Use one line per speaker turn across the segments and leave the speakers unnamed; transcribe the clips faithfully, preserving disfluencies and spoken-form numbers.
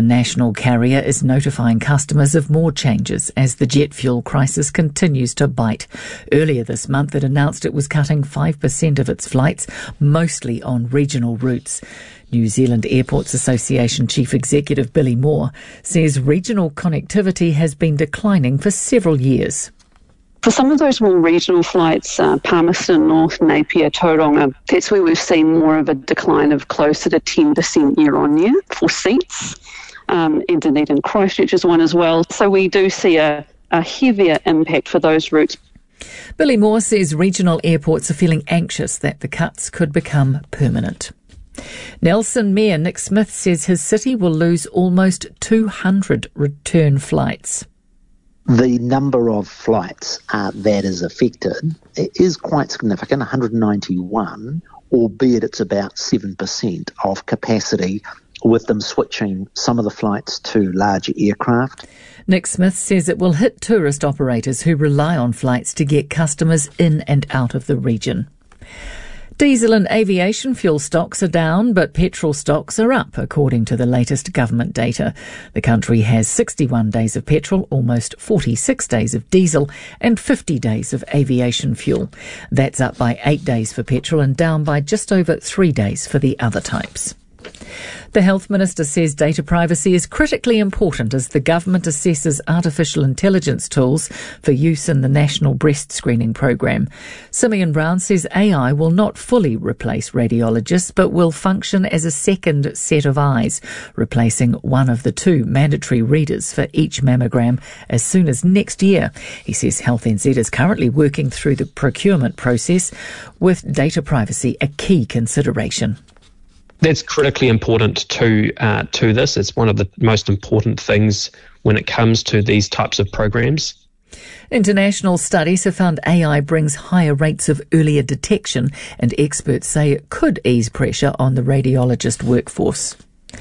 The national carrier is notifying customers of more changes as the jet fuel crisis continues to bite. Earlier this month, it announced it was cutting five percent of its flights, mostly on regional routes. New Zealand Airports Association Chief Executive Billy Moore says regional connectivity has been declining for several years.
For some of those more regional flights, uh, Palmerston North, Napier, Tauranga, that's where we've seen more of a decline of closer to ten percent year on year for seats. Um, and Dunedin Christchurch is one as well. So we do see a, a heavier impact for those routes.
Billy Moore says regional airports are feeling anxious that the cuts could become permanent. Nelson Mayor Nick Smith says his city will lose almost two hundred return flights.
The number of flights uh, that is affected is quite significant, one hundred ninety-one, albeit it's about seven percent of capacity, with them switching some of the flights to larger aircraft.
Nick Smith says it will hit tourist operators who rely on flights to get customers in and out of the region. Diesel and aviation fuel stocks are down, but petrol stocks are up, according to the latest government data. The country has sixty-one days of petrol, almost forty-six days of diesel, and fifty days of aviation fuel. That's up by eight days for petrol and down by just over three days for the other types. The Health Minister says data privacy is critically important as the government assesses artificial intelligence tools for use in the National Breast Screening Programme. Simeon Brown says A I will not fully replace radiologists but will function as a second set of eyes, replacing one of the two mandatory readers for each mammogram as soon as next year. He says Health N Z is currently working through the procurement process with data privacy a key consideration.
That's critically important to uh, to this. It's one of the most important things when it comes to these types of programs.
International studies have found A I brings higher rates of earlier detection, and experts say it could ease pressure on the radiologist workforce.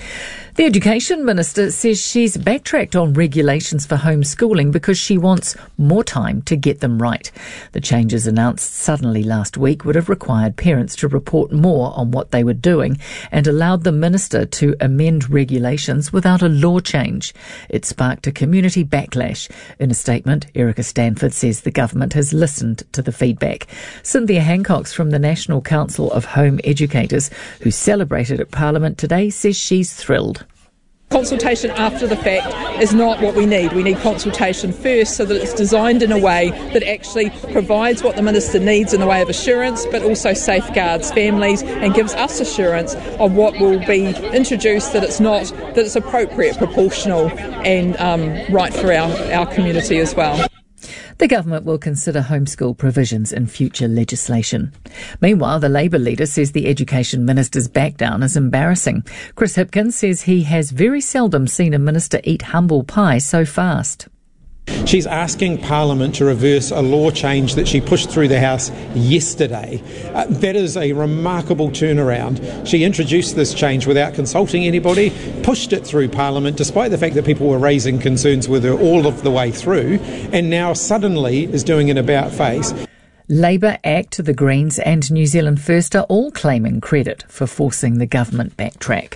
The Education Minister says she's backtracked on regulations for homeschooling because she wants more time to get them right. The changes announced suddenly last week would have required parents to report more on what they were doing and allowed the minister to amend regulations without a law change. It sparked a community backlash. In a statement, Erica Stanford says the government has listened to the feedback. Cynthia Hancock's from the National Council of Home Educators, who celebrated at Parliament today, says she's thrilled.
Consultation after the fact is not what we need. We need consultation first so that it's designed in a way that actually provides what the Minister needs in the way of assurance, but also safeguards families and gives us assurance of what will be introduced, that it's not, that it's appropriate, proportional and um, right for our, our community as well.
The government will consider homeschool provisions in future legislation. Meanwhile, the Labour leader says the Education Minister's backdown is embarrassing. Chris Hipkins says he has very seldom seen a minister eat humble pie so fast.
She's asking Parliament to reverse a law change that she pushed through the House yesterday. Uh, that is a remarkable turnaround. She introduced this change without consulting anybody, pushed it through Parliament despite the fact that people were raising concerns with her all of the way through, and now suddenly is doing an about-face.
Labour, ACT, the Greens and New Zealand First are all claiming credit for forcing the government backtrack.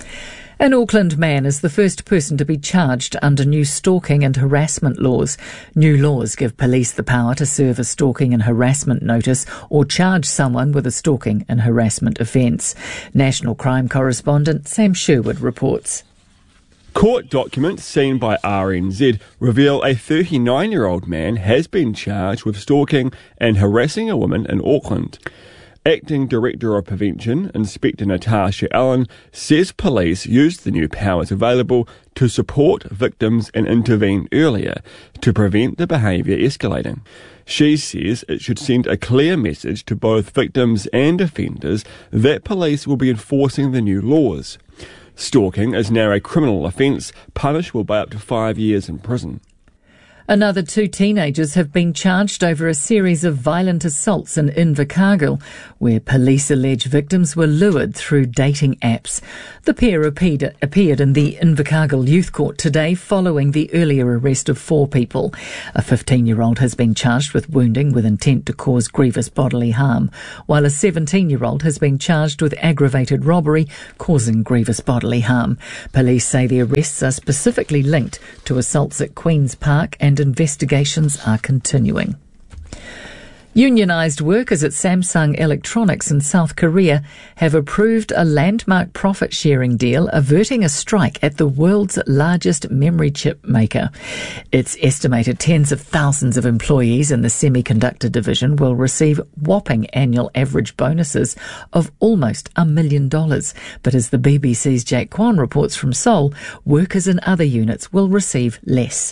An Auckland man is the first person to be charged under new stalking and harassment laws. New laws give police the power to serve a stalking and harassment notice or charge someone with a stalking and harassment offence. National crime correspondent Sam Sherwood reports.
Court documents seen by R N Z reveal a thirty-nine-year-old man has been charged with stalking and harassing a woman in Auckland. Acting Director of Prevention, Inspector Natasha Allen, says police used the new powers available to support victims and intervene earlier to prevent the behaviour escalating. She says it should send a clear message to both victims and offenders that police will be enforcing the new laws. Stalking is now a criminal offence, punishable by up to five years in prison.
Another two teenagers have been charged over a series of violent assaults in Invercargill, where police allege victims were lured through dating apps. The pair appeared, appeared in the Invercargill Youth Court today following the earlier arrest of four people. A fifteen-year-old has been charged with wounding with intent to cause grievous bodily harm, while a seventeen-year-old has been charged with aggravated robbery causing grievous bodily harm. Police say the arrests are specifically linked to assaults at Queen's Park and investigations are continuing. Unionised workers at Samsung Electronics in South Korea have approved a landmark profit-sharing deal averting a strike at the world's largest memory chip maker. It's estimated tens of thousands of employees in the semiconductor division will receive whopping annual average bonuses of almost a million dollars. But as the B B C's Jack Kwan reports from Seoul, workers in other units will receive less.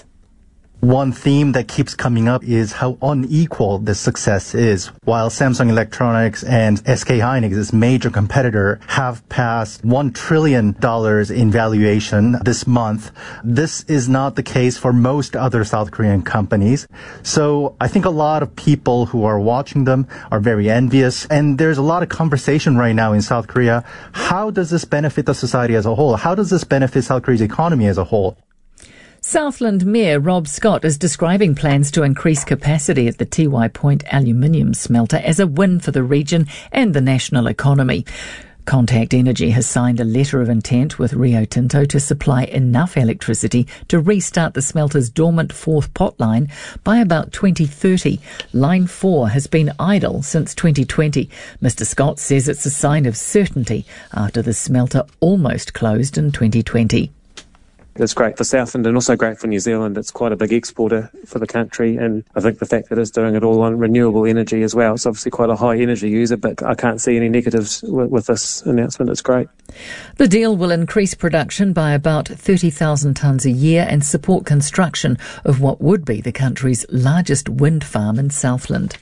One theme that keeps coming up is how unequal this success is. While Samsung Electronics and S K Hynix, its major competitor, have passed one trillion dollars in valuation this month, this is not the case for most other South Korean companies. So I think a lot of people who are watching them are very envious, and there's a lot of conversation right now in South Korea. How does this benefit the society as a whole? How does this benefit South Korea's economy as a whole?
Southland Mayor Rob Scott is describing plans to increase capacity at the T Y Point aluminium smelter as a win for the region and the national economy. Contact Energy has signed a letter of intent with Rio Tinto to supply enough electricity to restart the smelter's dormant fourth pot line by about twenty thirty. Line four has been idle since twenty twenty. Mister Scott says it's a sign of certainty after the smelter almost closed in twenty twenty.
It's great for Southland and also great for New Zealand. It's quite a big exporter for the country, and I think the fact that it's doing it all on renewable energy as well, it's obviously quite a high energy user, but I can't see any negatives with, with this announcement. It's great.
The deal will increase production by about thirty thousand tonnes a year and support construction of what would be the country's largest wind farm in Southland.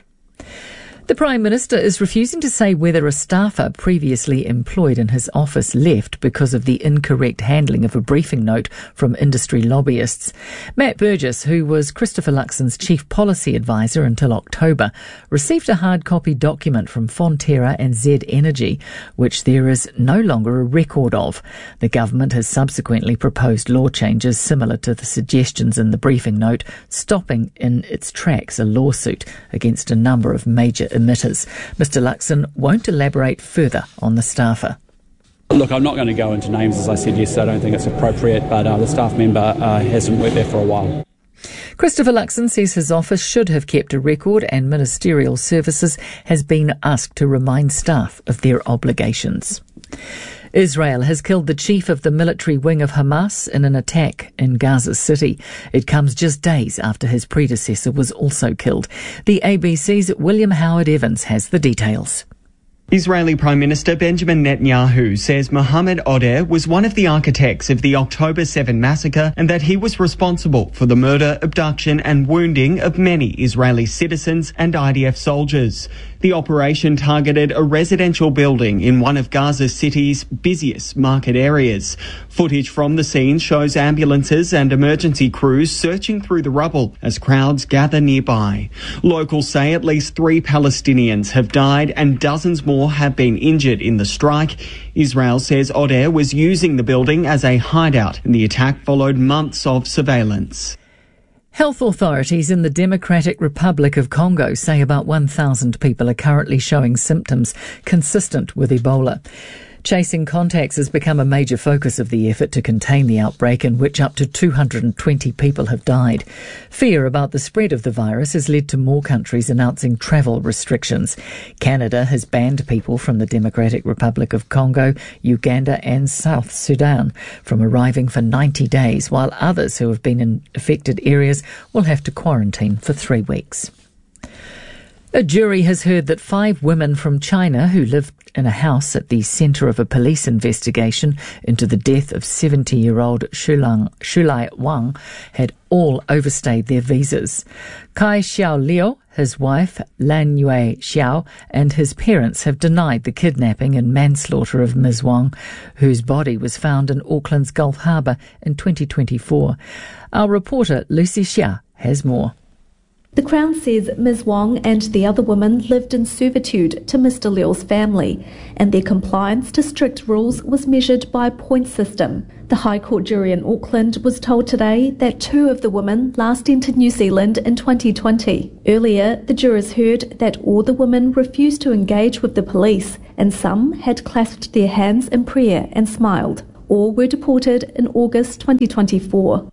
The Prime Minister is refusing to say whether a staffer previously employed in his office left because of the incorrect handling of a briefing note from industry lobbyists. Matt Burgess, who was Christopher Luxon's chief policy advisor until October, received a hard copy document from Fonterra and Z Energy, which there is no longer a record of. The government has subsequently proposed law changes similar to the suggestions in the briefing note, stopping in its tracks a lawsuit against a number of major emitters. Mister Luxon won't elaborate further on the staffer.
Look, I'm not going to go into names, as I said yesterday. I don't think it's appropriate, but uh, the staff member uh, hasn't worked there for a while.
Christopher Luxon says his office should have kept a record, and Ministerial Services has been asked to remind staff of their obligations. Israel has killed the chief of the military wing of Hamas in an attack in Gaza City. It comes just days after his predecessor was also killed. The A B C's William Howard Evans has the details.
Israeli Prime Minister Benjamin Netanyahu says Mohammed Odeh was one of the architects of the October seventh massacre and that he was responsible for the murder, abduction and wounding of many Israeli citizens and I D F soldiers. The operation targeted a residential building in one of Gaza City's busiest market areas. Footage from the scene shows ambulances and emergency crews searching through the rubble as crowds gather nearby. Locals say at least three Palestinians have died and dozens more have been injured in the strike. Israel says Odeh was using the building as a hideout, and the attack followed months of surveillance.
Health authorities in the Democratic Republic of Congo say about one thousand people are currently showing symptoms consistent with Ebola. Chasing contacts has become a major focus of the effort to contain the outbreak, in which up to two hundred twenty people have died. Fear about the spread of the virus has led to more countries announcing travel restrictions. Canada has banned people from the Democratic Republic of Congo, Uganda and South Sudan from arriving for ninety days, while others who have been in affected areas will have to quarantine for three weeks. A jury has heard that five women from China who lived in a house at the centre of a police investigation into the death of seventy-year-old Shulai Wang had all overstayed their visas. Kai Xiaoliu, his wife Lan Yue Xiao, and his parents have denied the kidnapping and manslaughter of Miz Wang, whose body was found in Auckland's Gulf Harbour in twenty twenty-four. Our reporter Lucy Xia has more.
The Crown says Miz Wong and the other woman lived in servitude to Mister Leo's family, and their compliance to strict rules was measured by a point system. The High Court jury in Auckland was told today that two of the women last entered New Zealand in twenty twenty. Earlier, the jurors heard that all the women refused to engage with the police, and some had clasped their hands in prayer and smiled. All were deported in August twenty twenty-four.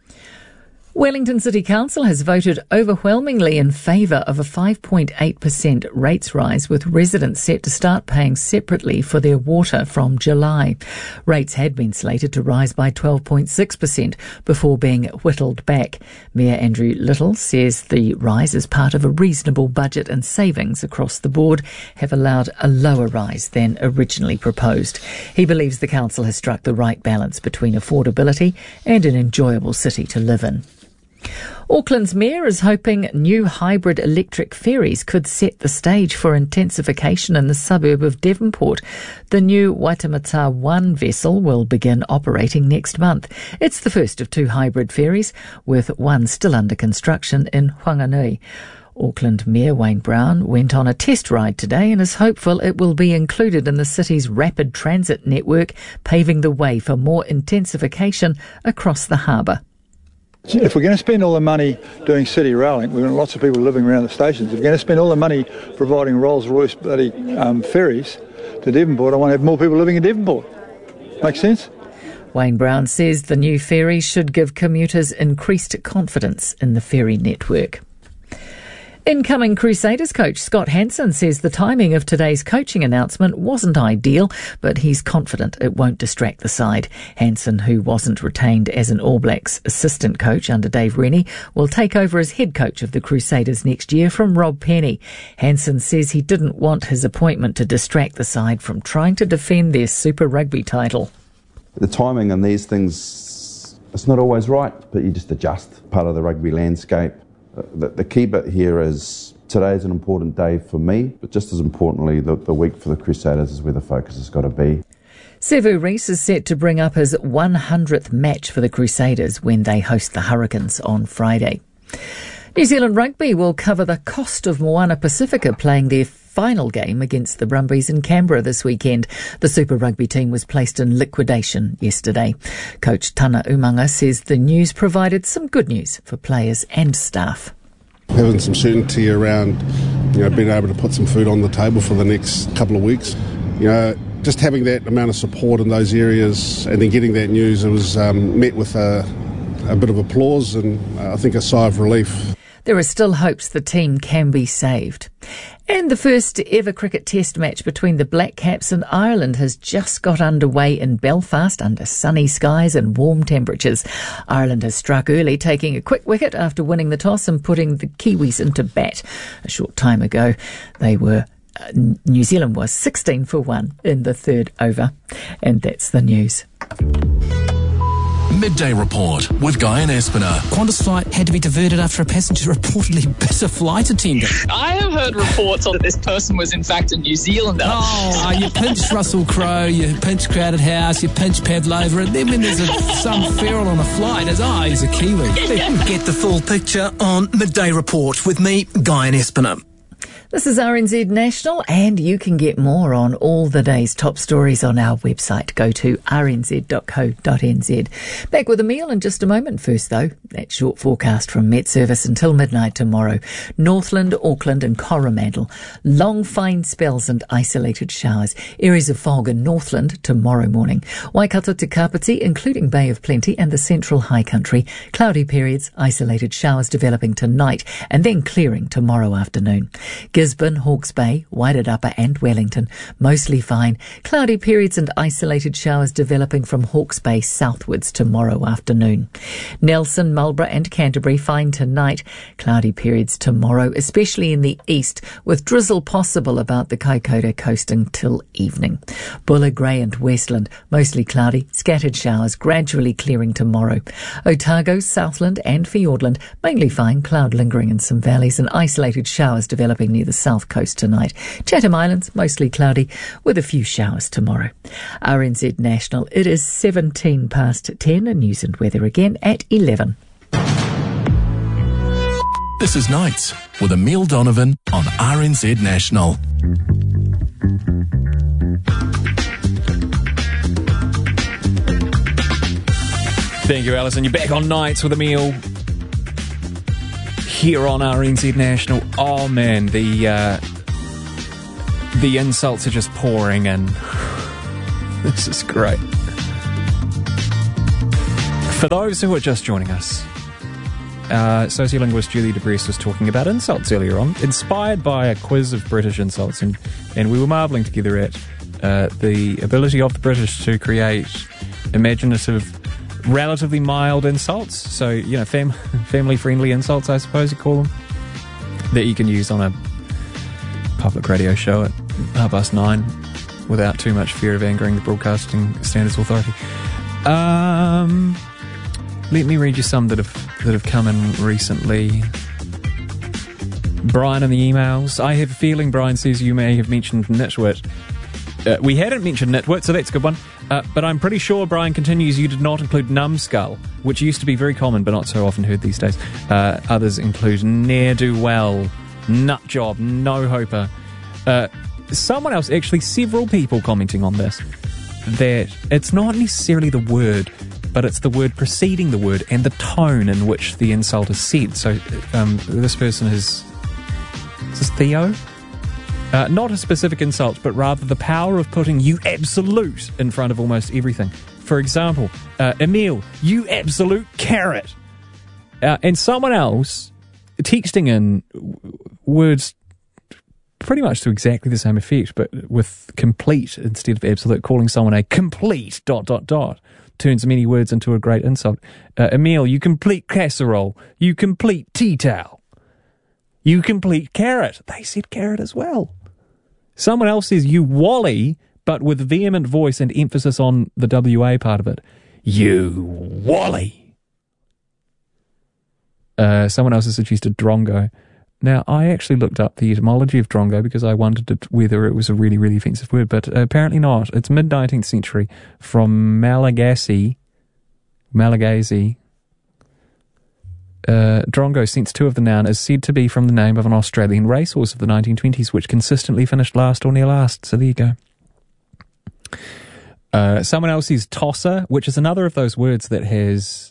Wellington City Council has voted overwhelmingly in favour of a five point eight percent rates rise, with residents set to start paying separately for their water from July. Rates had been slated to rise by twelve point six percent before being whittled back. Mayor Andrew Little says the rise, as part of a reasonable budget and savings across the board, have allowed a lower rise than originally proposed. He believes the council has struck the right balance between affordability and an enjoyable city to live in. Auckland's mayor is hoping new hybrid electric ferries could set the stage for intensification in the suburb of Devonport. The new Waitemata one vessel will begin operating next month. It's the first of two hybrid ferries, with one still under construction in Whanganui. Auckland Mayor Wayne Brown went on a test ride today and is hopeful it will be included in the city's rapid transit network, paving the way for more intensification across the harbour.
If we're going to spend all the money doing city railing, we've got lots of people living around the stations. If we're going to spend all the money providing Rolls-Royce bloody um, ferries to Devonport, I want to have more people living in Devonport. Makes sense?
Wayne Brown says the new ferry should give commuters increased confidence in the ferry network. Incoming Crusaders coach Scott Hansen says the timing of today's coaching announcement wasn't ideal, but he's confident it won't distract the side. Hansen, who wasn't retained as an All Blacks assistant coach under Dave Rennie, will take over as head coach of the Crusaders next year from Rob Penny. Hansen says he didn't want his appointment to distract the side from trying to defend their Super Rugby title.
The timing on these things, it's not always right, but you just adjust. Part of the rugby landscape. The, the key bit here is today is an important day for me, but just as importantly, the, the week for the Crusaders is where the focus has got to be.
Sevu Reece is set to bring up his one hundredth match for the Crusaders when they host the Hurricanes on Friday. New Zealand Rugby will cover the cost of Moana Pacifica playing their final game against the Brumbies in Canberra this weekend. The Super Rugby team was placed in liquidation yesterday. Coach Tana Umanga says the news provided some good news for players and staff.
Having some certainty around, you know, being able to put some food on the table for the next couple of weeks, you know, just having that amount of support in those areas and then getting that news, it was um, met with a, a bit of applause and uh, I think a sigh of relief.
There are still hopes the team can be saved. And the first ever cricket test match between the Black Caps and Ireland has just got underway in Belfast under sunny skies and warm temperatures. Ireland has struck early, taking a quick wicket after winning the toss and putting the Kiwis into bat. A short time ago, they were uh, New Zealand was sixteen for one in the third over. And that's the news.
Midday Report with Guy and Espiner.
Qantas flight had to be diverted after a passenger reportedly bit a flight attendant.
I have heard reports that this person was in fact a New Zealander.
Oh, uh, you pinch Russell Crowe, you pinch Crowded House, you pinch Pavlova, and then when there's a, some feral on a flight, it's, oh, he's a Kiwi.
Get the full picture on Midday Report with me, Guy and Espiner.
This is R N Z National, and you can get more on all the day's top stories on our website. Go to r n z dot co dot n z. Back with a meal in just a moment. First, though, that short forecast from Met Service until midnight tomorrow. Northland, Auckland and Coromandel. Long, fine spells and isolated showers. Areas of fog in Northland tomorrow morning. Waikato to Kapiti, including Bay of Plenty and the Central High Country. Cloudy periods, isolated showers developing tonight and then clearing tomorrow afternoon. Gisborne, Hawke's Bay, Wairarapa and Wellington, mostly fine. Cloudy periods and isolated showers developing from Hawke's Bay southwards tomorrow afternoon. Nelson, Marlborough and Canterbury, fine tonight. Cloudy periods tomorrow, especially in the east, with drizzle possible about the Kaikoura coast until evening. Buller, Grey and Westland, mostly cloudy, scattered showers gradually clearing tomorrow. Otago, Southland and Fiordland, mainly fine, cloud lingering in some valleys and isolated showers developing near the south coast tonight. Chatham Islands, mostly cloudy, with a few showers tomorrow. R N Z National, it is seventeen past ten, and news and weather again at eleven.
This is Nights with Emile Donovan on R N Z National.
Thank you, Alison. You're back on Nights with Emile here on R N Z National. Oh man, the uh, the insults are just pouring in. This is great. For those who are just joining us, uh, sociolinguist Julie DeBrest was talking about insults earlier on, inspired by a quiz of British insults, and, and we were marvelling together at uh, the ability of the British to create imaginative, relatively mild insults. So, you know, fam- family-friendly insults, I suppose you call them, that you can use on a public radio show at half past nine without too much fear of angering the Broadcasting Standards Authority. Um... Let me read you some that have that have come in recently. Brian in the emails. I have a feeling, Brian says, you may have mentioned nitwit. Uh, we hadn't mentioned nitwit, so that's a good one. Uh, but I'm pretty sure, Brian continues, you did not include numbskull, which used to be very common but not so often heard these days. Uh, others include ne'er-do-well, nutjob, no-hoper. Uh, someone else, actually several people commenting on this, that it's not necessarily the word, but it's the word preceding the word and the tone in which the insult is said. So um, this person is... Is this Theo? Uh, not a specific insult, but rather the power of putting you absolute in front of almost everything. For example, uh, Emile, you absolute carrot. Uh, and someone else texting in words pretty much to exactly the same effect, but with complete instead of absolute, calling someone a complete dot dot dot. Turns many words into a great insult. Uh, Emile, you complete casserole. You complete tea towel. You complete carrot. They said carrot as well. Someone else says you wally, but with vehement voice and emphasis on the W A part of it. You wally. Uh, someone else has suggested drongo. Now, I actually looked up the etymology of drongo because I wondered whether it was a really, really offensive word, but uh, apparently not. It's mid-nineteenth century from Malagasy. Malagasy. Uh, drongo, since two of the noun, is said to be from the name of an Australian racehorse of the nineteen twenties, which consistently finished last or near last. So there you go. Uh, someone else says tosser, which is another of those words that has...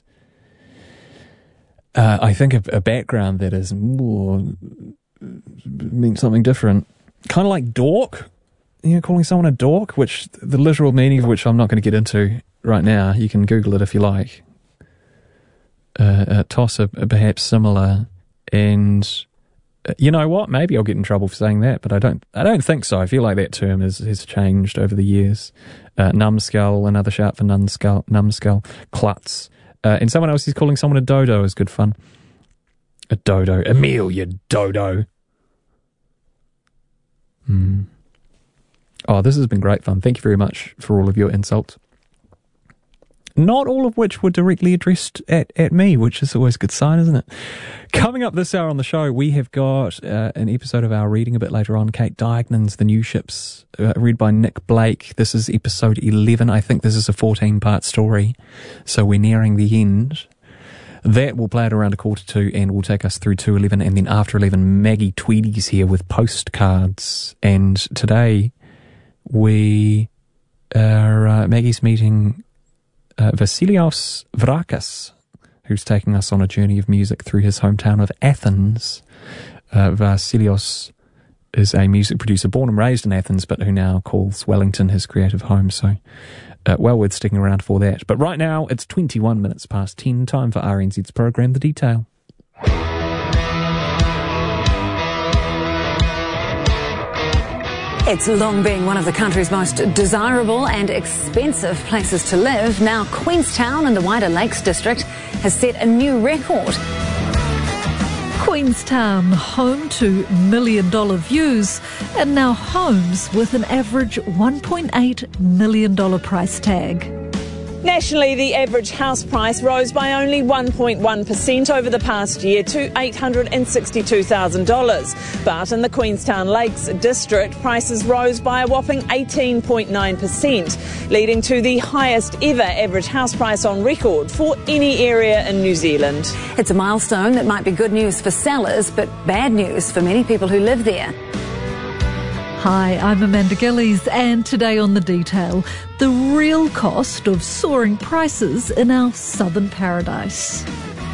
Uh, I think a, a background that is more means something different. Kind of like dork, you know, calling someone a dork, which the literal meaning of which I'm not going to get into right now. You can Google it if you like. Uh, uh, toss are, are perhaps similar, and uh, you know what? Maybe I'll get in trouble for saying that, but I don't. I don't think so. I feel like that term has, has changed over the years. Uh, numbskull, another shout for numbskull. Numbskull, klutz. Uh, and someone else is calling someone a dodo is good fun. A dodo. Emile, you dodo. Hmm. Oh, this has been great fun. Thank you very much for all of your insults. Not all of which were directly addressed at, at me, which is always a good sign, isn't it? Coming up this hour on the show, we have got uh, an episode of our reading a bit later on. Kate Diagnon's The New Ships, uh, read by Nick Blake. This is episode eleven. I think this is a fourteen-part story, so we're nearing the end. That will play at around a quarter to and will take us through to eleven, and then after eleven, Maggie Tweedy's here with postcards. And today, we are, uh, Maggie's meeting... Uh, Vasilios Vrakas, who's taking us on a journey of music through his hometown of Athens. Uh, Vasilios is a music producer born and raised in Athens, but who now calls Wellington his creative home. So, uh, well worth sticking around for that. But right now, it's twenty-one minutes past ten, time for R N Z's program, The Detail.
It's long been one of the country's most desirable and expensive places to live. Now Queenstown in the wider Lakes District has set a new record.
Queenstown, home to million dollar views, and now homes with an average one point eight million dollars price tag.
Nationally, the average house price rose by only one point one percent over the past year to eight hundred sixty-two thousand dollars. But in the Queenstown Lakes district, prices rose by a whopping eighteen point nine percent, leading to the highest ever average house price on record for any area in New Zealand.
It's a milestone that might be good news for sellers, but bad news for many people who live there.
Hi, I'm Amanda Gillies, and today on The Detail, the real cost of soaring prices in our southern paradise.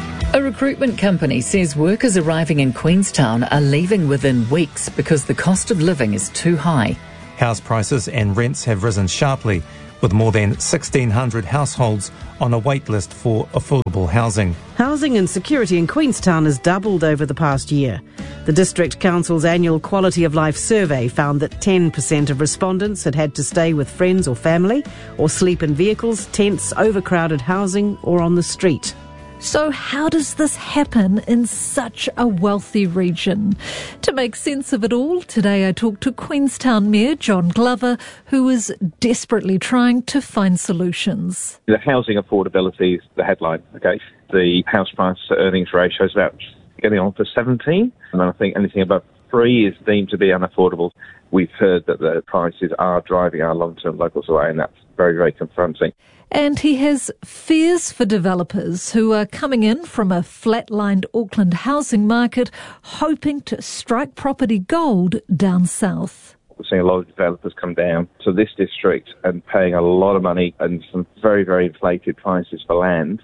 A recruitment company says workers arriving in Queenstown are leaving within weeks because the cost of living is too high.
House prices and rents have risen sharply, with more than sixteen hundred households on a wait list for affordable housing.
Housing insecurity in Queenstown has doubled over the past year. The District Council's annual Quality of Life survey found that ten percent of respondents had had to stay with friends or family, or sleep in vehicles, tents, overcrowded housing, or on the street.
So how does this happen in such a wealthy region? To make sense of it all, today I talked to Queenstown Mayor John Glover, who is desperately trying to find solutions.
The housing affordability is the headline, okay? The house price to earnings ratio is about getting on for seventeen, and I think anything above three is deemed to be unaffordable. We've heard that the prices are driving our long-term locals away, and that's very, very confronting.
And he has fears for developers who are coming in from a flatlined Auckland housing market, hoping to strike property gold down south.
We're seeing a lot of developers come down to this district and paying a lot of money and some very, very inflated prices for land.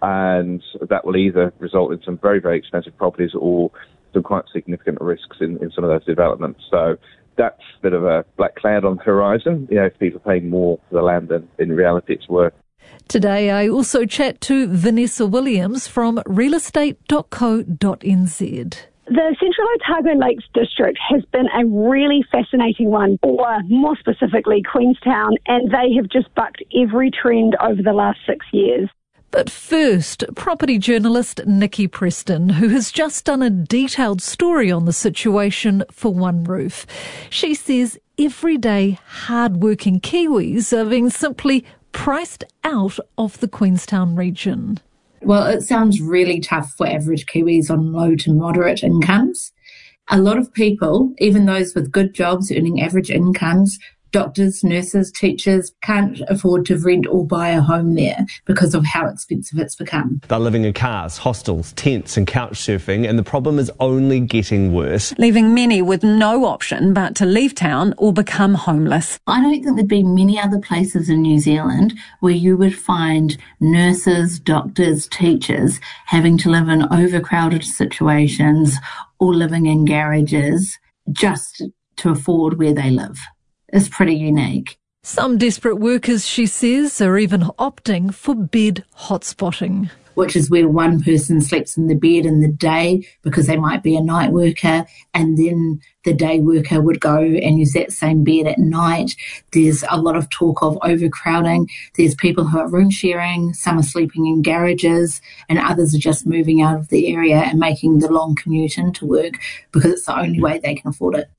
And that will either result in some very, very expensive properties or some quite significant risks in, in some of those developments. So that's a bit of a black cloud on the horizon, you know, if people are paying more for the land than in reality it's worth.
Today I also chat to Vanessa Williams from real estate dot co dot n z.
The Central Otago Lakes District has been a really fascinating one, or more specifically Queenstown, and they have just bucked every trend over the last six years.
But first, property journalist Nikki Preston, who has just done a detailed story on the situation for One Roof. She says everyday hard-working Kiwis are being simply priced out of the Queenstown region.
Well, it sounds really tough for average Kiwis on low to moderate incomes. A lot of people, even those with good jobs earning average incomes, doctors, nurses, teachers, can't afford to rent or buy a home there because of how expensive it's become.
They're living in cars, hostels, tents and couch surfing, and the problem is only getting worse.
Leaving many with no option but to leave town or become homeless.
I don't think there'd be many other places in New Zealand where you would find nurses, doctors, teachers having to live in overcrowded situations or living in garages just to afford where they live. Is pretty unique.
Some desperate workers, she says, are even opting for bed hotspotting.
Which is where one person sleeps in the bed in the day because they might be a night worker, and then the day worker would go and use that same bed at night. There's a lot of talk of overcrowding. There's people who are room sharing, some are sleeping in garages, and others are just moving out of the area and making the long commute into work because it's the only way they can afford it.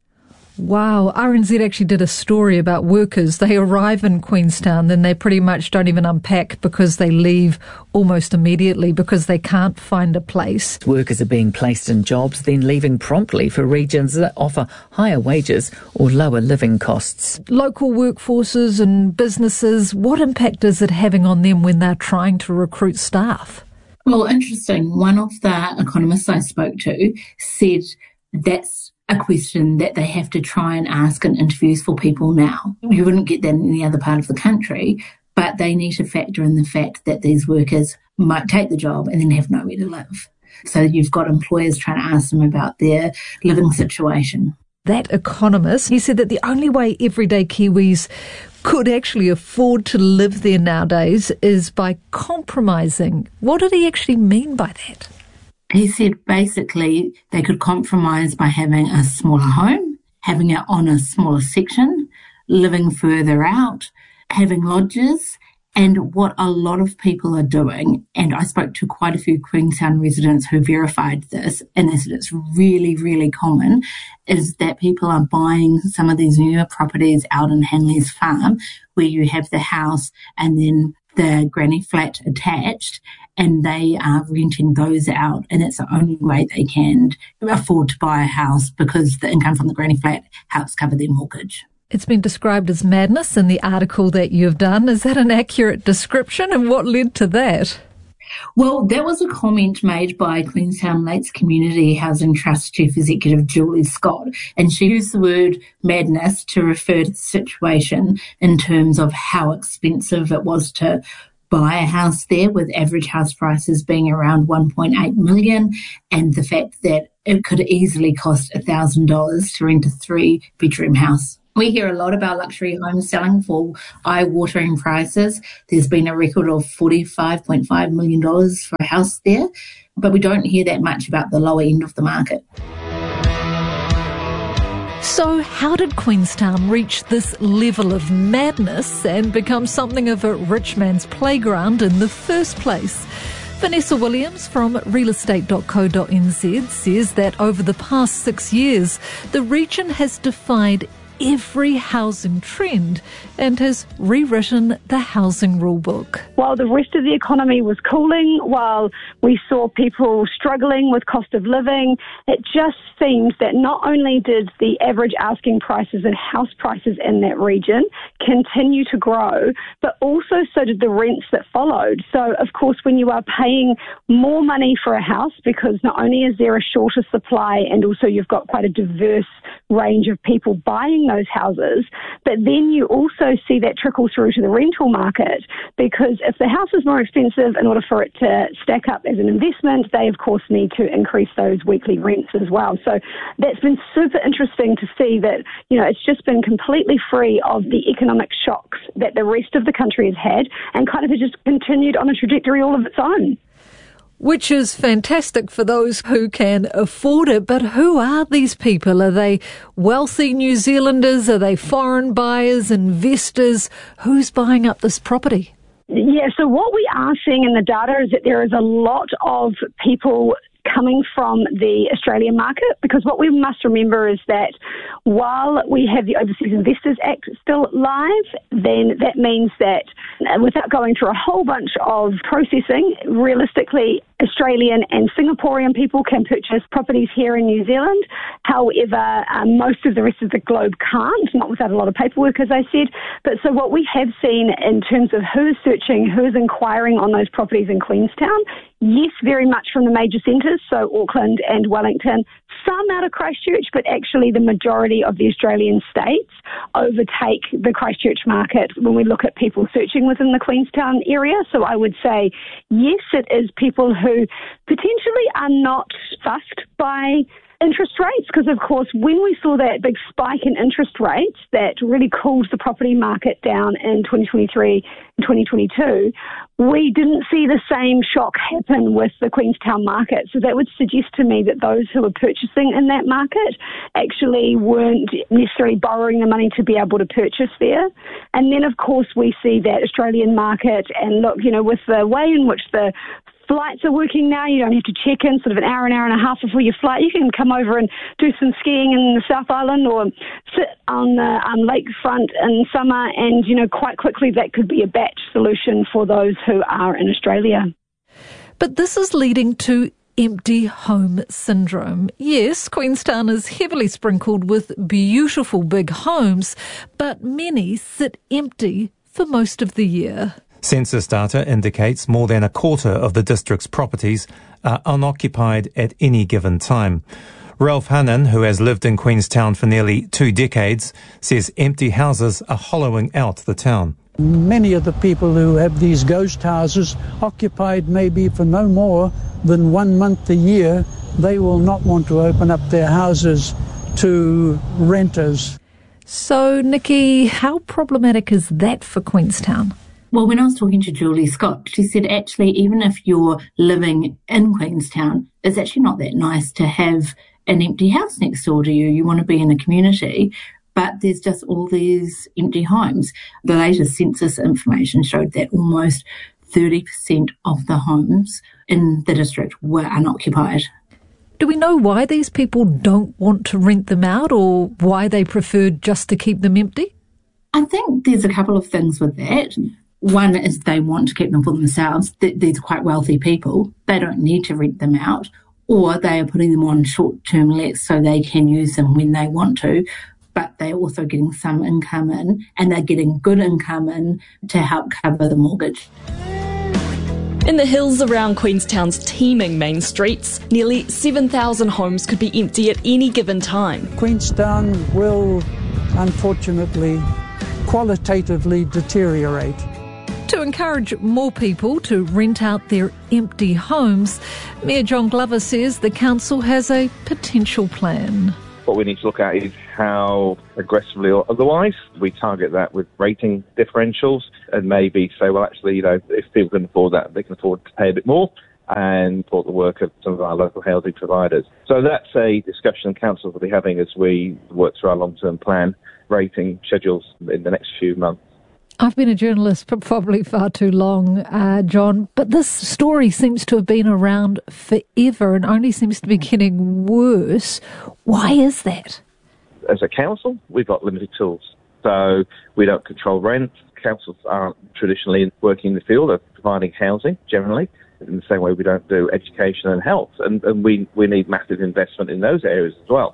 Wow, R N Z actually did a story about workers. They arrive in Queenstown, then they pretty much don't even unpack because they leave almost immediately because they can't find a place.
Workers are being placed in jobs, then leaving promptly for regions that offer higher wages or lower living costs.
Local workforces and businesses, what impact is it having on them when they're trying to recruit staff?
Well, interesting. One of the economists I spoke to said that's a question that they have to try and ask in interviews for people now. You wouldn't get that in any other part of the country, but they need to factor in the fact that these workers might take the job and then have nowhere to live. So you've got employers trying to ask them about their living situation.
That economist, he said that the only way everyday Kiwis could actually afford to live there nowadays is by compromising. What did he actually mean by that?
He said basically they could compromise by having a smaller home, having it on a smaller section, living further out, having lodges, and what a lot of people are doing, and I spoke to quite a few Queenstown residents who verified this, and they said it's really, really common, is that people are buying some of these newer properties out in Hanley's Farm, where you have the house and then the granny flat attached, and they are renting those out, and it's the only way they can afford to buy a house because the income from the granny flat helps cover their mortgage.
It's been described as madness in the article that you've done. Is that an accurate description, and what led to that?
Well, that was a comment made by Queenstown Lakes Community Housing Trust Chief Executive Julie Scott, and she used the word madness to refer to the situation in terms of how expensive it was to buy a house there, with average house prices being around one point eight million dollars, and the fact that it could easily cost one thousand dollars to rent a three-bedroom house. We hear a lot about luxury homes selling for eye-watering prices. There's been a record of forty-five point five million dollars for a house there, but we don't hear that much about the lower end of the market.
So how did Queenstown reach this level of madness and become something of a rich man's playground in the first place? Vanessa Williams from real estate dot co dot n z says that over the past six years, the region has defied every housing trend and has rewritten the housing rule book.
While the rest of the economy was cooling, while we saw people struggling with cost of living, it just seemed that not only did the average asking prices and house prices in that region continue to grow, but also so did the rents that followed. So, of course, when you are paying more money for a house, because not only is there a shorter supply and also you've got quite a diverse range of people buying those houses, but then you also see that trickle through to the rental market, because if the house is more expensive, in order for it to stack up as an investment, they of course need to increase those weekly rents as well. So that's been super interesting to see that, you know, it's just been completely free of the economic shocks that the rest of the country has had, and kind of has just continued on a trajectory all of its own.
Which is fantastic for those who can afford it. But who are these people? Are they wealthy New Zealanders? Are they foreign buyers, investors? Who's buying up this property?
Yeah, so what we are seeing in the data is that there is a lot of people coming from the Australian market, because what we must remember is that while we have the Overseas Investors Act still live, then that means that without going through a whole bunch of processing, realistically, Australian and Singaporean people can purchase properties here in New Zealand. However, um, most of the rest of the globe can't, not without a lot of paperwork, as I said. But so what we have seen in terms of who is searching, who is inquiring on those properties in Queenstown, yes, very much from the major centres, so Auckland and Wellington, some out of Christchurch, but actually the majority of the Australian states overtake the Christchurch market when we look at people searching within the Queenstown area. So I would say, yes, it is people who potentially are not fussed by interest rates, because of course when we saw that big spike in interest rates that really cooled the property market down in twenty twenty-three and twenty twenty-two, we didn't see the same shock happen with the Queenstown market. So that would suggest to me that those who were purchasing in that market actually weren't necessarily borrowing the money to be able to purchase there. And then of course we see that Australian market, and look, you know, with the way in which the flights are working now, you don't have to check in sort of an hour, an hour and a half before your flight. You can come over and do some skiing in the South Island or sit on the um, lakefront in summer, and, you know, quite quickly that could be a batch solution for those who are in Australia.
But this is leading to empty home syndrome. Yes, Queenstown is heavily sprinkled with beautiful big homes, but many sit empty for most of the year.
Census data indicates more than a quarter of the district's properties are unoccupied at any given time. Ralph Hannan, who has lived in Queenstown for nearly two decades, says empty houses are hollowing out the town.
Many of the people who have these ghost houses occupied maybe for no more than one month a year, they will not want to open up their houses to renters.
So, Nikki, how problematic is that for Queenstown?
Well, when I was talking to Julie Scott, she said actually even if you're living in Queenstown, it's actually not that nice to have an empty house next door to you. You want to be in a community, but there's just all these empty homes. The latest census information showed that almost thirty percent of the homes in the district were unoccupied.
Do we know why these people don't want to rent them out, or why they prefer just to keep them empty?
I think there's a couple of things with that. One is they want to keep them for themselves. These are quite wealthy people. They don't need to rent them out, or they are putting them on short-term lets so they can use them when they want to, but they're also getting some income in, and they're getting good income in to help cover the mortgage.
In the hills around Queenstown's teeming main streets, nearly seven thousand homes could be empty at any given time.
Queenstown will, unfortunately, qualitatively deteriorate.
To encourage more people to rent out their empty homes, Mayor John Glover says the council has a potential plan.
What we need to look at is how aggressively or otherwise we target that with rating differentials, and maybe say, well, actually, you know, if people can afford that, they can afford to pay a bit more and support the work of some of our local housing providers. So that's a discussion council will be having as we work through our long-term plan rating schedules in the next few months.
I've been a journalist for probably far too long, uh, John, but this story seems to have been around forever and only seems to be getting worse. Why is that?
As a council, we've got limited tools. So we don't control rent. Councils aren't traditionally working in the field of providing housing, generally, in the same way we don't do education and health. And, and we, we need massive investment in those areas as well.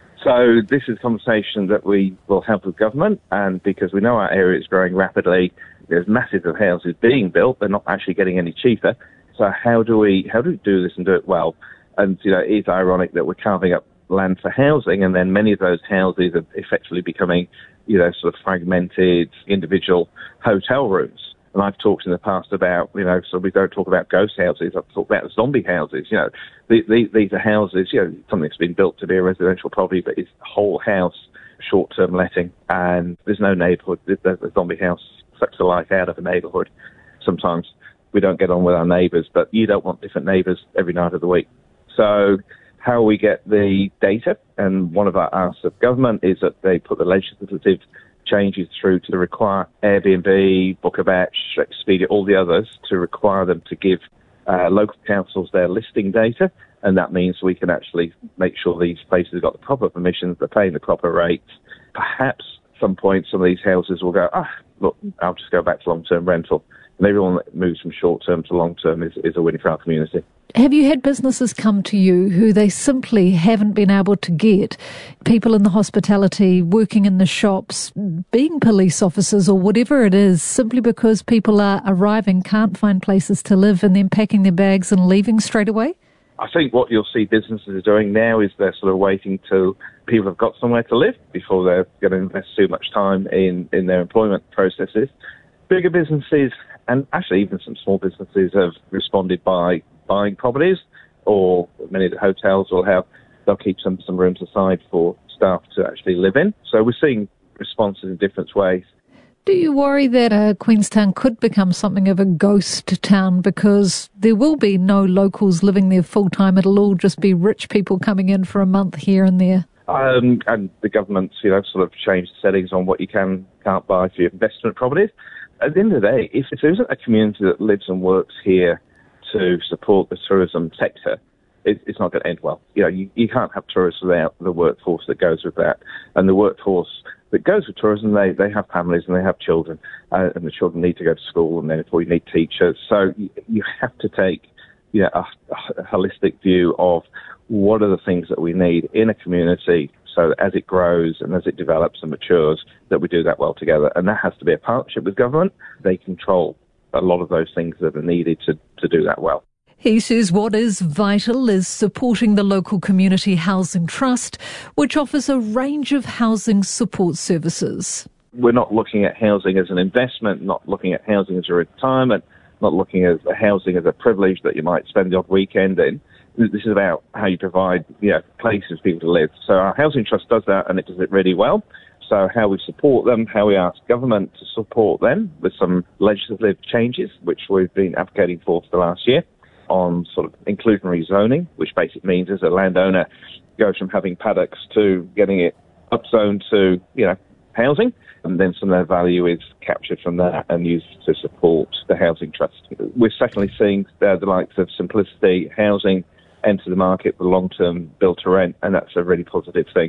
So this is a conversation that we will have with government, and because we know our area is growing rapidly, there's masses of houses being built, they're not actually getting any cheaper. So how do we how do we do this and do it well? And you know, it is ironic that we're carving up land for housing, and then many of those houses are effectively becoming, you know, sort of fragmented individual hotel rooms. And I've talked in the past about, you know, so we don't talk about ghost houses, I've talked about zombie houses. You know, the, the, these are houses, you know, something that's been built to be a residential property, but it's a whole house, short-term letting, and there's no neighbourhood. The, the zombie house sucks the life out of a neighbourhood. Sometimes we don't get on with our neighbours, but you don't want different neighbours every night of the week. So how we get the data, and one of our asks of government is that they put the legislative changes through to require Airbnb, Bookabatch, Expedia, all the others, to require them to give uh, local councils their listing data, and that means we can actually make sure these places have got the proper permissions, they're paying the proper rates. Perhaps at some point some of these houses will go, ah, look, I'll just go back to long-term rental. And everyone that moves from short-term to long-term is, is a win for our community.
Have you had businesses come to you who they simply haven't been able to get? People in the hospitality, working in the shops, being police officers or whatever it is, simply because people are arriving, can't find places to live, and then packing their bags and leaving straight away?
I think what you'll see businesses are doing now is they're sort of waiting till people have got somewhere to live before they're going to invest too much time in, in their employment processes. Bigger businesses, and actually even some small businesses, have responded by buying properties, or many of the hotels will have, they'll keep some, some rooms aside for staff to actually live in. So we're seeing responses in different ways.
Do you worry that uh, Queenstown could become something of a ghost town because there will be no locals living there full time? It'll all just be rich people coming in for a month here and there.
Um, and the government's, you know, sort of changed the settings on what you can, can't buy for your investment properties. At the end of the day, if, if there isn't a community that lives and works here to support the tourism sector, it, it's not going to end well. You know, you, you can't have tourists without the workforce that goes with that. And the workforce that goes with tourism, they, they have families and they have children, uh, and the children need to go to school, and therefore you need teachers. So you, you have to take, you know, a, a holistic view of what are the things that we need in a community, so that as it grows and as it develops and matures, that we do that well together. And that has to be a partnership with government. They control a lot of those things that are needed to, to do that well.
He says what is vital is supporting the local Community Housing Trust, which offers a range of housing support services.
We're not looking at housing as an investment, not looking at housing as a retirement, not looking at housing as a privilege that you might spend the odd weekend in. This is about how you provide, you know, places for people to live. So our Housing Trust does that, and it does it really well. So how we support them, how we ask government to support them with some legislative changes, which we've been advocating for for the last year, on sort of inclusionary zoning, which basically means as a landowner goes from having paddocks to getting it upzoned to, you know, housing, and then some of their value is captured from that and used to support the Housing Trust. We're secondly seeing uh, the likes of Simplicity Housing enter the market for long-term build-to-rent, and that's a really positive thing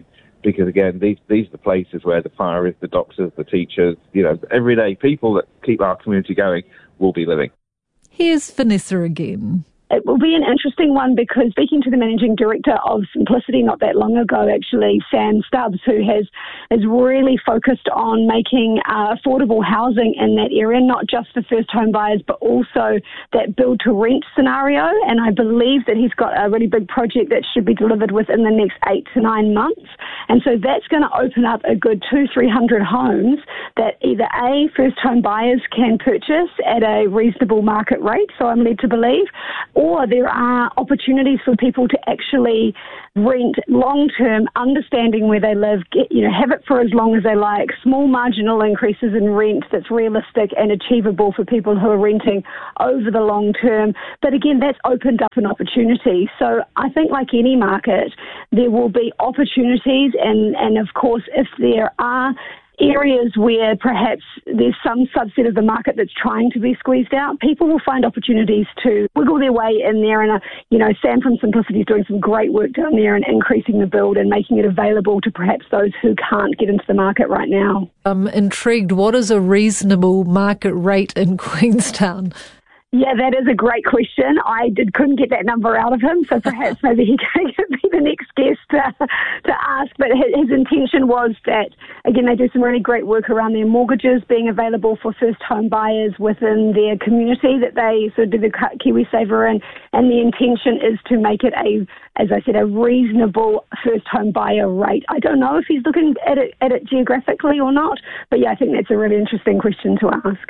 because again, these these are the places where the fire the doctors, the teachers, you know, everyday people that keep our community going will be living.
Here's Vanessa again.
It will be an interesting one because speaking to the managing director of Simplicity not that long ago, actually, Sam Stubbs, who has is really focused on making uh, affordable housing in that area, not just for first home buyers, but also that build to rent scenario. And I believe that he's got a really big project that should be delivered within the next eight to nine months. And so that's going to open up a good two, three hundred homes that either A, first home buyers can purchase at a reasonable market rate, so I'm led to believe, or there are opportunities for people to actually rent long-term, understanding where they live, get, you know, have it for as long as they like, small marginal increases in rent that's realistic and achievable for people who are renting over the long term. But again, that's opened up an opportunity. So I think like any market, there will be opportunities and, and of course, if there are areas where perhaps there's some subset of the market that's trying to be squeezed out, people will find opportunities to wiggle their way in there. And, uh, you know, Sam from Simplicity is doing some great work down there and increasing the build and making it available to perhaps those who can't get into the market right now. I'm
intrigued. What is a reasonable market rate in Queenstown?
Yeah, that is a great question. I did couldn't get that number out of him, so perhaps maybe he can be the next guest to, to ask. But his, his intention was that, again, they do some really great work around their mortgages being available for first home buyers within their community that they sort of do the KiwiSaver in, and the intention is to make it a, as I said, a reasonable first home buyer rate. I don't know if he's looking at it, at it geographically or not, but yeah, I think that's a really interesting question to ask.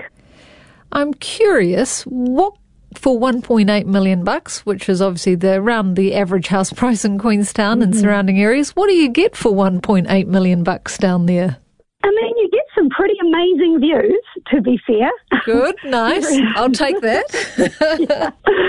I'm curious, what for one point eight million bucks, which is obviously the around the average house price in Queenstown mm-hmm. and surrounding areas, what do you get for one point eight million bucks down there?
I mean, you get some pretty amazing views, to be fair.
Good, nice. I'll take that.
yeah.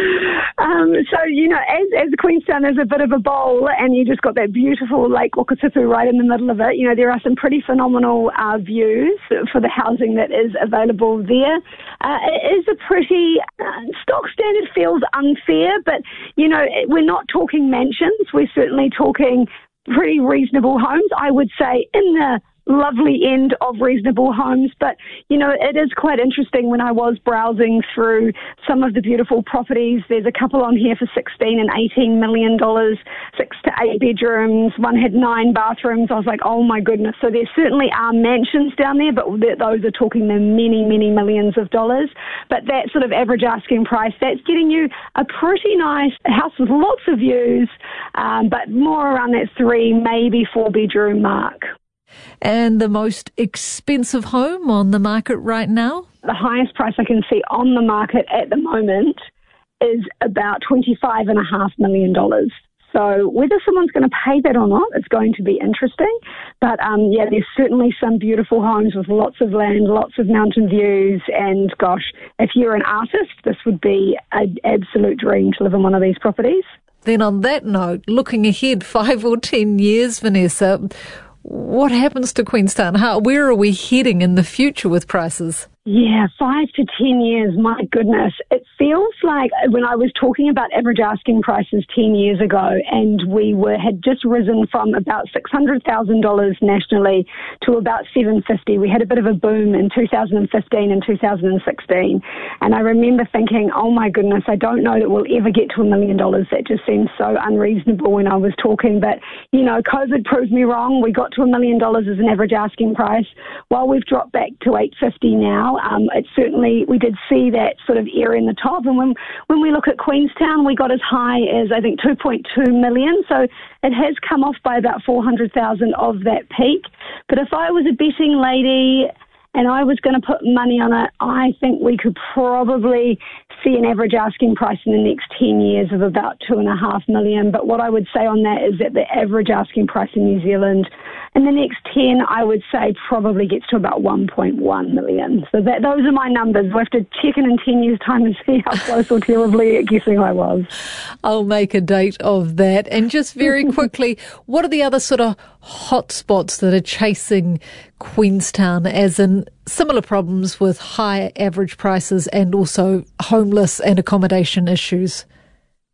um, so, you know, as, as Queenstown is a bit of a bowl and you just got that beautiful Lake Okatipu right in the middle of it, you know, there are some pretty phenomenal uh, views for the housing that is available there. Uh, it is a pretty, uh, stock standard feels unfair, but, you know, we're not talking mansions. We're certainly talking pretty reasonable homes. I would say in the lovely end of reasonable homes. But, you know, it is quite interesting when I was browsing through some of the beautiful properties. There's a couple on here for sixteen and eighteen million dollars, six to eight bedrooms. One had nine bathrooms. I was like, oh my goodness. So there certainly are mansions down there, but those are talking the many, many millions of dollars. But that sort of average asking price, that's getting you a pretty nice house with lots of views, um, but more around that three, maybe four bedroom mark.
And the most expensive home on the market right now?
The highest price I can see on the market at the moment is about twenty-five point five million dollars. So whether someone's going to pay that or not, it's going to be interesting. But um, yeah, there's certainly some beautiful homes with lots of land, lots of mountain views. And gosh, if you're an artist, this would be an absolute dream to live in one of these properties.
Then on that note, looking ahead five or ten years, Vanessa, what happens to Queenstown? How, where are we heading in the future with prices?
Yeah, five to ten years, my goodness. It feels like when I was talking about average asking prices ten years ago, and we were had just risen from about six hundred thousand dollars nationally to about seven hundred fifty thousand dollars. We had a bit of a boom in two thousand fifteen and two thousand sixteen. And I remember thinking, oh my goodness, I don't know that we'll ever get to a million dollars. That just seems so unreasonable when I was talking. But, you know, COVID proved me wrong. We got to a million dollars as an average asking price. While we've dropped back to eight hundred fifty thousand dollars now, Um, it certainly, we did see that sort of area in the top. And when when we look at Queenstown, we got as high as, I think, two point two million. So it has come off by about four hundred thousand of that peak. But if I was a betting lady and I was going to put money on it, I think we could probably see an average asking price in the next ten years of about two and a half million. But what I would say on that is that the average asking price in New Zealand in the next ten, I would say probably gets to about one point one million. So that those are my numbers. We'll have to check in in ten years' time and see how close or terribly at guessing I was.
I'll make a date of that. And just very quickly, what are the other sort of hot spots that are chasing Queenstown, as in similar problems with high average prices and also homeless and accommodation issues?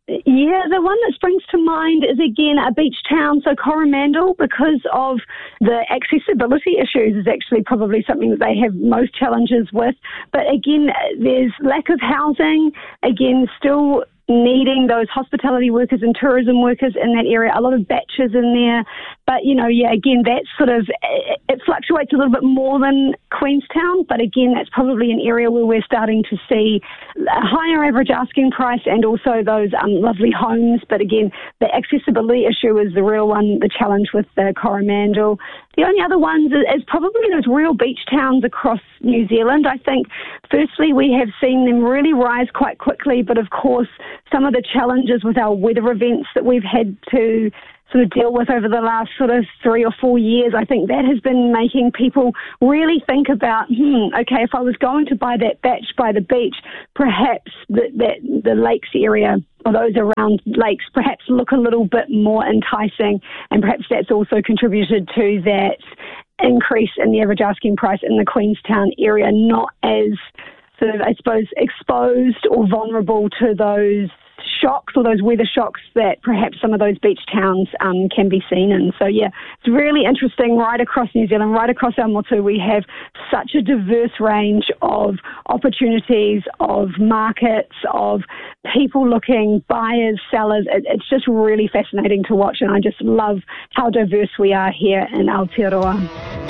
Yeah, the one that springs to mind is, again, a beach town, so Coromandel, because of the accessibility issues is actually probably something that they have most challenges with. But again, there's lack of housing, again, still needing those hospitality workers and tourism workers in that area, a lot of batches in there. But, you know, yeah, again, that's sort of, it fluctuates a little bit more than Queenstown, but again, that's probably an area where we're starting to see a higher average asking price and also those um, lovely homes. But again, the accessibility issue is the real one, the challenge with the Coromandel. The only other ones is probably those real beach towns across New Zealand. I think, firstly, we have seen them really rise quite quickly, but of course, some of the challenges with our weather events that we've had to sort of deal with over the last sort of three or four years, I think that has been making people really think about, hmm, okay, if I was going to buy that batch by the beach, perhaps the, the, the lakes area or those around lakes perhaps look a little bit more enticing, and perhaps that's also contributed to that increase in the average asking price in the Queenstown area, not as sort of, I suppose, exposed or vulnerable to those shocks or those weather shocks that perhaps some of those beach towns um, can be seen in. So, yeah, it's really interesting right across New Zealand, right across our motu. We have such a diverse range of opportunities, of markets, of people looking, buyers, sellers. It, it's just really fascinating to watch, and I just love how diverse we are here in Aotearoa.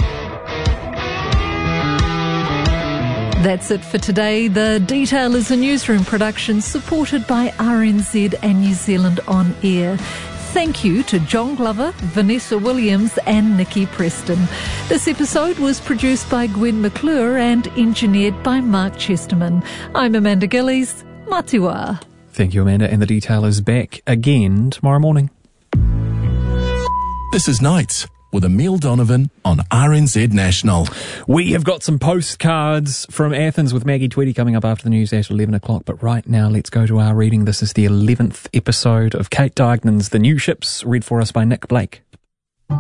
That's it for today. The Detail is a newsroom production supported by R N Z and New Zealand On Air. Thank you to John Glover, Vanessa Williams and Nikki Preston. This episode was produced by Gwen McClure and engineered by Mark Chesterman. I'm Amanda Gillies. Matiwa.
Thank you, Amanda. And The Detail is back again tomorrow morning.
This is Nights with Emile Donovan on R N Z National.
We have got some postcards from Athens with Maggie Tweedy coming up after the news at eleven o'clock. But right now, let's go to our reading. This is the eleventh episode of Kate Diagnon's The New Ships, read for us by Nick Blake.